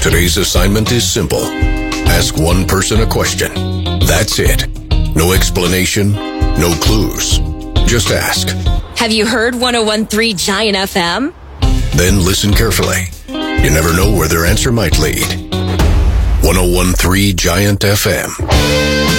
Today's assignment is simple. Ask one person a question. That's it. No explanation, no clues. Just ask. Have you heard 101.3 Giant FM? Then listen carefully. You never know where their answer might lead. 101.3 Giant FM.